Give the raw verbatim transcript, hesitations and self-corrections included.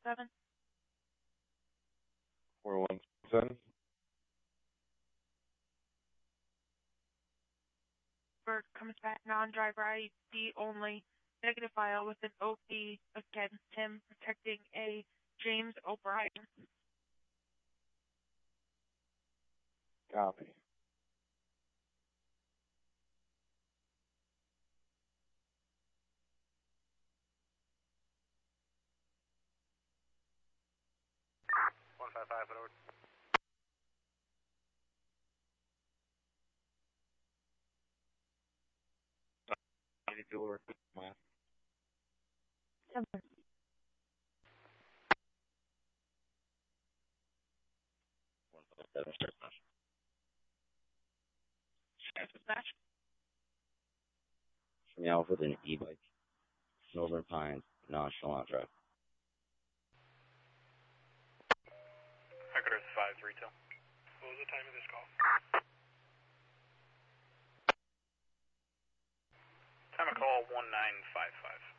seven. four one seven. Bird comes back non-driver I D only. Negative file with an O P against him protecting a James O'Brien. Copy. one five five, over. Door. Seven. one five seven, start smash. Smash. From Alpha with an e-bike. Northern Pines, nonchalant drive. Headquarters five three two. What was the time of this call? Time of call one nine five five.